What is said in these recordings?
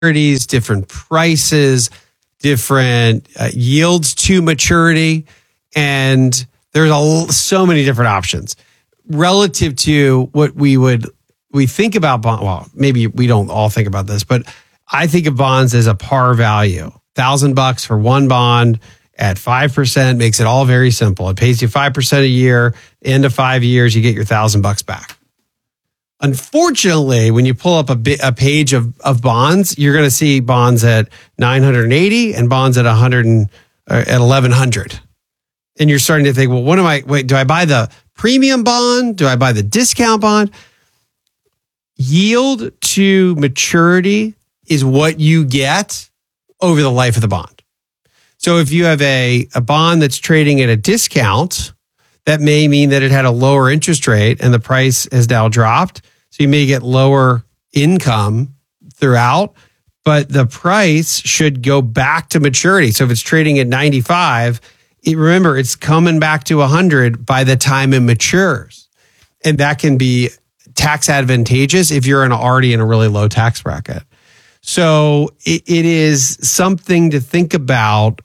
maturities, different prices, different yields to maturity. And there's so many different options relative to what we think about bond. Well, maybe we don't all think about this, but I think of bonds as a par value. $1,000 for one bond at 5% makes it all very simple. It pays you 5% a year. End of 5 years, you get your $1,000 back. Unfortunately, when you pull up a page of bonds, you're going to see bonds at 980 and bonds at 1,100. And you're starting to think, well, do I buy the premium bond? Do I buy the discount bond? Yield to maturity is what you get over the life of the bond. So if you have a bond that's trading at a discount, that may mean that it had a lower interest rate and the price has now dropped. So you may get lower income throughout, but the price should go back to maturity. So if it's trading at 95, remember, it's coming back to 100 by the time it matures. And that can be tax advantageous if you're already in a really low tax bracket. So it is something to think about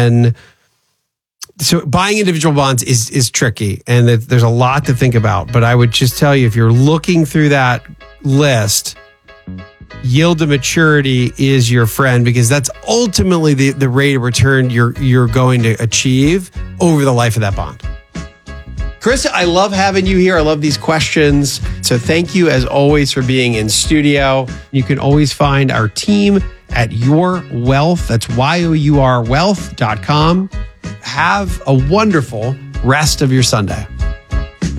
so buying individual bonds is tricky and there's a lot to think about. But I would just tell you, if you're looking through that list, yield to maturity is your friend, because that's ultimately the rate of return you're going to achieve over the life of that bond. Chris, I love having you here. I love these questions. So thank you, as always, for being in studio. You can always find our team at Your Wealth. That's YOURwealth.com. Have a wonderful rest of your Sunday.